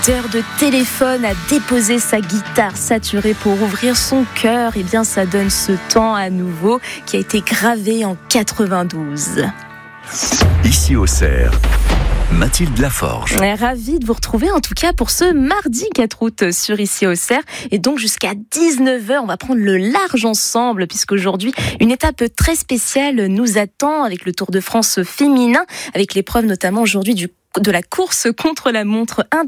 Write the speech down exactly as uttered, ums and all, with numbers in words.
Heure de téléphone à déposer sa guitare saturée pour ouvrir son cœur, et bien ça donne ce temps à nouveau qui a été gravé en quatre-vingt-douze. Ici au Cerf, Mathilde Laforge. Ravie de vous retrouver en tout cas pour ce mardi quatre août sur Ici au Cerf. Et donc jusqu'à dix-neuf heures, on va prendre le large ensemble puisqu'aujourd'hui, une étape très spéciale nous attend avec le Tour de France féminin, avec l'épreuve notamment aujourd'hui du de la course contre la montre individuelle.